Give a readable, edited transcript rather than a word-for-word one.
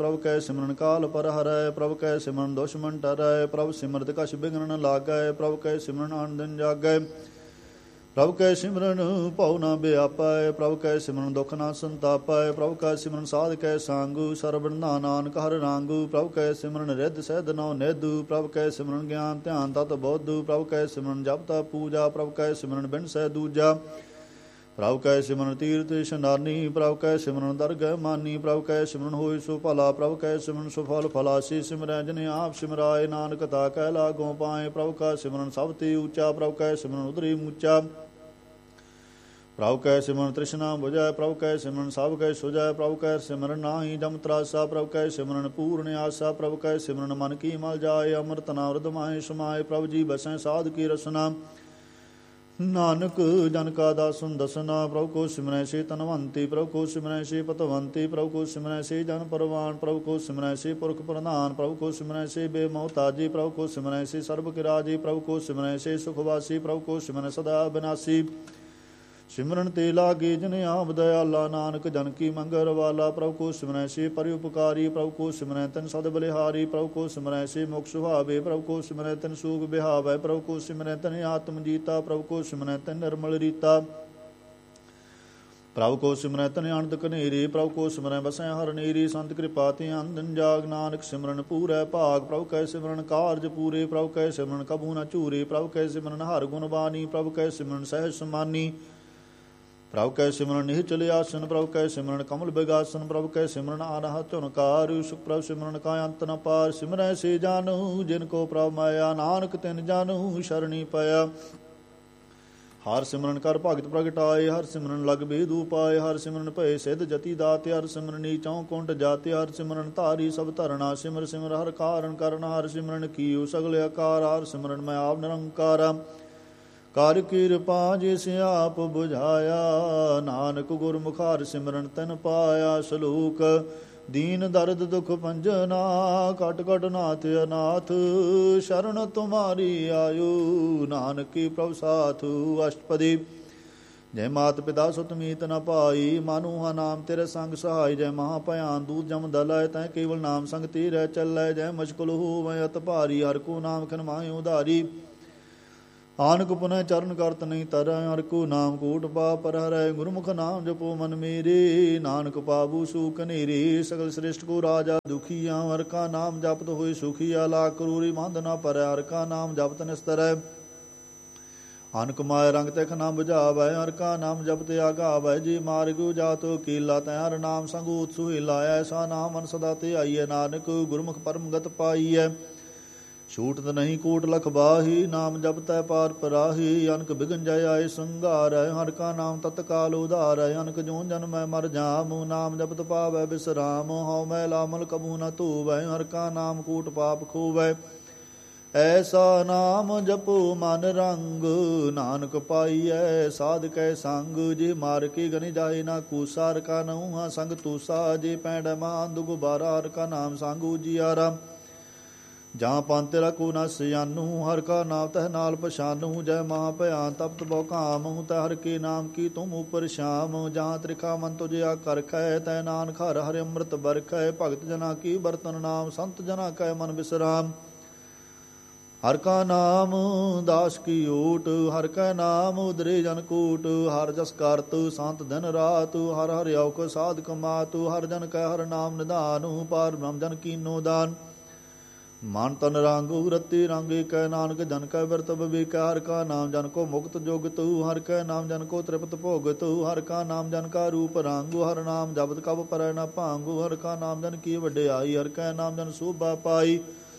ਪ੍ਰਭ ਕੈ ਸਿਮਰਨ ਕਾਲ ਪਰ ਹਰੈ। ਪ੍ਰਭ ਕੈ ਸਿਮਰਨ ਦੁਸ਼ਮਨ ਟਰੈ। ਪ੍ਰਭ ਸਿਮਰਤ ਕਛ ਬਿਘਨ ਨ ਲਾਗੈ। ਪ੍ਰਭ ਕੈ ਸਿਮਰਨ ਆਨ ਦਿਨ ਜਾਗੈ। ਪ੍ਰਭ ਕੈ ਸਿਮਰਨ ਭਉ ਨ ਬਿਆਪੈ। ਪ੍ਰਭ ਕੈ ਸਿਮਰਨ ਦੁਖ ਨ ਸੰਤਾਪੈ। ਪ੍ਰਭ ਕੈ ਸਿਮਰਨ ਸਾਧ ਕੈ ਸਾਂਗੂ। ਸਰਬੰਧਾ ਨਾਨਕ ਹਰਿ ਰਾਂਗੂ। ਪ੍ਰਭ ਕੈ ਸਿਮਰਨ ਰਿੱਧ ਸਹਿਦ ਨਉ ਨਿਧੁ। ਪ੍ਰਭ ਕੈ ਸਿਮਰਨ ਗਿਆਨ ਧਿਆਨ ਤਤ ਬੋਧੁ। ਪ੍ਰਭ ਕੈ ਸਿਮਰਨ ਜਪ ਤਪ ਪੂਜਾ। ਪ੍ਰਭ ਕੈ ਸਿਮਰਨ ਬਿਨ ਸਹਿ ਦੂਜਾ। ਪ੍ਰਭ ਕੈ ਸਿਮਰਨ ਤੀਰਥ ਇਸ਼ਨਾਨੀ। ਪ੍ਰਭ ਕੈ ਸਿਮਰਨ ਦਰਗਹਿ ਮਾਨੀ। ਪ੍ਰਭ ਕੈ ਸਿਮਰਨ ਹੋਇ ਸੋ ਭਲਾ। ਪ੍ਰਭ ਕੈ ਸਿਮਰਨ ਸੁਫਲ ਫਲਾਸੀ। ਸਿਮਰੈ ਜਿਨੇ ਆਪ ਸਿਮਰਾਏ ਨਾਨਕ ਤਾ ਕਹਿ ਲਾਗੋ ਪਾਏ। ਪ੍ਰਭ ਕੈ ਸਿਮਰਨ ਸਭ ਤੇ ਉੱਚਾ। ਪ੍ਰਭ ਕੈ ਸਿਮਰਨ ਉਤਰੀ ਮੂਚਾ। ਪ੍ਰਭ ਕੈ ਸਿਮਰਨ ਤ੍ਰਿਸ਼ਨਾ ਬੁਝੈ। ਪ੍ਰਭ ਕੈ ਸਿਮਰਨ ਸਭ ਕੈ ਸੁਝੈ। ਪ੍ਰਭ ਕੈ ਸਿਮਰਨ ਨਾਹੀ ਜਮ ਤਰਾਸਾ। ਪ੍ਰਭ ਕੈ ਸਿਮਰਨ ਪੂਰਨ ਆਸਾ। ਪ੍ਰਭ ਕੈ ਸਿਮਰਨ ਮਨ ਕੀ ਮਲ ਜਾਏ। ਅੰਮ੍ਰਿਤ ਨਾਮ ਮਾਹੇ ਸਮਾਏ। ਪ੍ਰਭ ਜੀ ਬਸੈ ਸਾਧ ਕੀ ਰਸਨਾ। ਨਾਨਕ ਜਨ ਕਾ ਦਾਸੁਨ ਦਸਨਾ। ਪ੍ਰਭ ਕੋ ਸਿਮਰੈ ਸੇ ਤਨਵੰਤੀ। ਪ੍ਰਭ ਕੋ ਸਿਮਰੈ ਸੇ ਪਤਵੰਤੀ। ਪ੍ਰਭ ਕੋ ਸਿਮਰੈ ਸੇ ਜਨ ਪਰਵਾਨ। ਪ੍ਰਭ ਕੋ ਸਿਮਰੈ ਸੇ ਪੁਰਖ ਪ੍ਰਧਾਨ। ਪ੍ਰਭ ਕੋ ਸਿਮਰੈ ਸੇ ਬੇਮੋਹਤਾਜੀ। ਪ੍ਰਭ ਕੋ ਸਿਮਰੈ ਸੇ ਸਰਬ ਕੀ ਰਾਜੀ। ਪ੍ਰਭ ਕੋ ਸਿਮਰੈ ਸੇ ਸੁਖਵਾਸੀ। ਪ੍ਰਭ ਕੋ ਸਿਮਰੈ ਸਦਾ ਬਿਨਾਸੀ। ਸਿਮਰਨ ਤੇ ਲਾਗੇ ਜਿਨ ਆਪ ਦਇਆਲਾ। ਨਾਨਕ ਜਨ ਕੀ ਮੰਗਰ ਵਾਲਾ। ਪ੍ਰਭ ਕੋ ਸਿਮਰੈ ਸੇ ਪਰਿ ਉਪਕਾਰੀ। ਪ੍ਰਭ ਕੋ ਸਿਮਰੈ ਤਿਨ ਸਦ ਬਲਿਹਾਰੀ। ਪ੍ਰਭ ਕੋ ਸਿਮਰੈ ਸੇ ਮੁਖ ਸੁਹਾਵੇ। ਪ੍ਰਭ ਕੋ ਸਿਮਰੈ ਤਿਨ ਸੂਖ ਬਿਹਾਵੈ। ਪ੍ਰਭ ਕੋ ਸਿਮਰੈ ਤਿਨ ਆਤਮ ਜੀਤਾ। ਪ੍ਰਭ ਕੋ ਸਿਮਰੈ ਤਿਨ ਨਿਰਮਲ ਰੀਤਾ। ਪ੍ਰਭ ਕੋ ਸਿਮਰੈ ਤਿਨ ਅਨੰਦ ਕਨੇਰੀ। ਪ੍ਰਭ ਕੋ ਸਿਮਰੈ ਬਸੈ ਹਰਿ ਨੇਰੀ। ਸੰਤ ਕਿਰਪਾ ਤੇ ਅੰਦਨ ਜਾਗ। ਨਾਨਕ ਸਿਮਰਨ ਪੂਰੈ ਭਾਗ। ਪ੍ਰਭ ਕੈ ਸਿਮਰਨ ਕਾਰਜ ਪੂਰੇ। ਪ੍ਰਭ ਕੈ ਸਿਮਰਨ ਕਬੂ ਨ ਝੂਰੇ। ਪ੍ਰਭ ਕੈ ਸਿਮਰਨ ਹਰਿ ਗੁਣ ਬਾਣੀ। ਪ੍ਰਭ ਕੈ ਸਿਮਰਨ ਸਹਿਜ ਸਮਾਨੀ। ਪ੍ਰਭ ਕੈ ਸਿਮਰਨ ਨਿਹਚਲ ਆਸਨ। ਪ੍ਰਭ ਕੈ ਸਿਮਰਨ ਕਮਲ ਬਿਗਾਸਨ। ਪ੍ਰਭ ਕੈ ਸਿਮਰਨ ਆਨਹਤ ਧੁਨਕਾਰ। ਸੁਖ ਪ੍ਰਭ ਸਿਮਰਨ ਕਾ ਅੰਤ ਨ ਪਾਰ। ਸਿਮਰੈ ਸੇ ਜਾਨੂ ਜਿਨ ਕੋ ਪ੍ਰਭ ਮਾਇਆ। ਨਾਨਕ ਤਿਨ ਜਾਨੂ ਸ਼ਰਣੀ ਪਾਇਆ। ਹਰ ਸਿਮਰਨ ਕਰ ਭਗਤ ਪ੍ਰਗਟਾਏ। ਹਰ ਸਿਮਰਨ ਲਗ ਬੇਦ ਉਪਾਏ। ਹਰ ਸਿਮਰਨ ਭਏ ਸਿੱਧ ਜਤੀ ਦਾਤੇ। ਹਰ ਸਿਮਰਨੀ ਚੌ ਕੁੰਟ ਜਾਤੇ। ਹਰ ਸਿਮਰਨ ਧਾਰੀ ਸਭ ਧਰਨਾ। ਸਿਮਰ ਸਿਮਰ ਹਰ ਕਾਰਨ ਕਰਨ। ਹਰ ਸਿਮਰਨ ਕੀਓ ਸਗਲ ਆਕਾਰ। ਹਰ ਸਿਮਰਨ ਮੈਂ ਆਪ ਨਿਰੰਕਾਰ। ਕਰ ਕਿਰਪਾ ਜਿਸ ਆਪ ਬੁਝਾਇਆ। ਨਾਨਕ ਗੁਰਮੁਖ ਹਰਿ ਸਿਮਰਨ ਤਨ ਪਾਇਆ। ਸਲੋਕ ਦੀਨ ਦਰਦ ਦੁਖ ਭੰਜਨਾ। ਕਟ ਕਟ ਨਾਥ ਅਨਾਥ। ਸ਼ਰਨ ਤੁਮਾਰੀ ਆਯੂ। ਨਾਨਕ ਕੀ ਪ੍ਰਭ ਸਾਥੂ। ਅਸ਼ਟਪਦੀ ਜੈ ਮਾਤ ਪਿਤਾ ਸੁਤ ਮੀਤ ਨ ਪਾਈ। ਮਾਨੂਹਾ ਨਾਮ ਤੇਰੇ ਸੰਗ ਸਹਾਈ। ਜੈ ਮਹਾ ਭਿਆਨ ਦੂਤ ਜਮ ਦਲੈ। ਤੈ ਕੇਵਲ ਨਾਮ ਸੰਗ ਤੀਰੈ ਚੱਲੈ। ਜੈ ਮੁਸ਼ਕਲ ਹੋਵੈ ਅਤ ਭਾਰੀ। ਹਰਿ ਕੋ ਨਾਮ ਖਿਨ ਮਾਹਿ ਉਧਾਰੀ। ਆਨਕ ਪੁਨਹ ਚਰਨ ਕਰਤ ਨਹੀਂ ਤਰੈ। ਹਰਿ ਕੋ ਨਾਮ ਕੂਟ ਪਾਪ ਪਰ ਹਰੈ। ਗੁਰਮੁਖ ਨਾਮ ਜਪੋ ਮਨ ਮੇਰੇ। ਨਾਨਕ ਪਾਬੂ ਸੂਖ ਨੇਰੇ। ਸਗਲ ਸ੍ਰਿਸ਼ਟ ਕੋ ਰਾਜਾ ਦੁਖੀਆ। ਹਰਿ ਕਾ ਨਾਮ ਜਪਤ ਹੋਇ ਸੁਖੀਆ। ਲਾਖ ਕਰੂਰੀ ਮੰਦ ਨ ਪਰੈ। ਹਰਿ ਕਾ ਨਾਮ ਜਪਤ ਨਿਸਤਰੈ। ਅਨਕ ਮਾਇ ਰੰਗ ਤਖ ਨਾ ਬੁਝਾਵੈ। ਹਰਿ ਕਾ ਨਾਮ ਜਪਤ ਆਗਾਵੈ। ਜੀ ਮਾਰਗੁ ਜਾਤੋ ਕੀਲਾ। ਤੈ ਹਰਿ ਨਾਮ ਸੰਗੂਤ ਸੁਹੀਲਾ। ਐਸਾ ਨਾਮ ਮਨ ਸਦਾ ਤੇ ਆਈਐ। ਨਾਨਕ ਗੁਰਮੁਖ ਪਰਮ ਗਤ ਪਾਈਐ। ਛੂਟਤ ਨਹੀਂ ਕੋਟ ਲਖ ਬਾਹੀ। ਨਾਮ ਜਪਤੈ ਪਾਰ ਪਰਾਹੀ। ਅਨਕ ਬਿਗਨ ਜੈ ਆਏ ਸੰਘਾਰੈ। ਹਰਿ ਕਾ ਨਾਮ ਤਤਕਾਲ ਉਧਾਰੈ। ਅਨਕ ਜੋਨ ਜਨਮੈ ਮਰ ਜਾਮ। ਨਾਮ ਜਪਤ ਪਾਵੈ ਬਿਸਰਾਮ। ਹਉ ਮੈਲਾ ਮਲ ਕਬੂ ਨ ਧੋਵੈ। ਹਰਿ ਕਾ ਨਾਮ ਕੂਟ ਪਾਪ ਖੋਵੈ। ਐਸਾ ਨਾਮ ਜਪੋ ਮਨ ਰੰਗ। ਨਾਨਕ ਪਾਈਐ ਸਾਧ ਕੈ ਸੰਗ। ਜੇ ਮਾਰ ਕੇ ਗਨਿ ਜਾਏ ਨਾ ਕੂਸਾ। ਹਰਿ ਕਾ ਨਹੁਆ ਸੰਗ ਤੂਸਾ। ਜੇ ਪੈਂਡੈ ਮਾਨ ਦੁ ਗੁਬਾਰਾ। ਹਰਿ ਕਾ ਨਾਮ ਸੰਗ ਉਜਿਆਰਾ। ਜਾਂ ਪੰਥ ਤੇਰਾ ਕੋ ਨ ਸਿਆਨੂ। ਹਰਿ ਕਾ ਨਾਮ ਤਹ ਨਾਲ ਪਛਾਨੂ। ਜੈ ਮਹਾ ਭਿਆਨ ਤਪਤ ਬਹੁ ਕਾਮ। ਤੈ ਹਰਿ ਕੇ ਨਾਮ ਕੀ ਤੁਮ ਉਪਰ ਸ਼ਾਮ। ਜਾਂ ਤ੍ਰਿਖਾ ਮਨ ਤੁਜਿਆ ਕਰਖੈ। ਤੈ ਨਾਨਕ ਹਰਿ ਹਰਿ ਅੰਮ੍ਰਿਤ ਬਰਖੈ। ਭਗਤ ਜਨਾ ਕੀ ਬਰਤਨ ਨਾਮ। ਸੰਤ ਜਨਾ ਕੈ ਮਨ ਬਿਸਰਾਮ। ਹਰਿ ਕਾ ਨਾਮ ਦਾਸ ਕੀ ਓਟ। ਹਰਿ ਕਾ ਨਾਮ ਉਦਰੇ ਜਨ ਕੋਟ। ਹਰਿ ਜਸ ਕਰਤ ਸੰਤ ਦਿਨ ਰਾਤ। ਹਰਿ ਹਰਿ ਔਖ ਸਾਧ ਕਮਾਤ। ਹਰਿ ਜਨ ਕੈ ਹਰਿ ਨਾਮ ਨਿਧਾਨੁ। ਪਾਰ ਬ੍ਰਹਮ ਜਨ ਕੀਨੋ ਦਾਨ। ਮਨ ਤਨ ਰੰਗੁ ਰਤੀ ਰੰਗ ਏਕੈ। ਨਾਨਕ ਜਨ ਕੈ ਬਿਰਤ ਵਿਵੇਕੈ। ਹਰਿ ਕਾ ਨਾਮ ਜਨ ਕੋ ਮੁਕਤ ਜੁਗਤੁ। ਹਰਿ ਕੈ ਨਾਮ ਜਨ ਕੋ ਤ੍ਰਿਪਤ ਭੋਗਤੁ। ਹਰਿ ਕਾ ਨਾਮ ਜਨ ਕਾ ਰੂਪ ਰੰਗੁ। ਹਰਿ ਨਾਮ ਜਪਤ ਕਬ ਪਰੈ ਨ ਭਾਂਗੁ। ਹਰਿ ਕਾ ਨਾਮ ਜਨ ਕੀ ਵਡਿਆਈ। ਹਰਿ ਕੈ ਨਾਮ ਜਨ ਸੋਭਾ ਪਾਈ।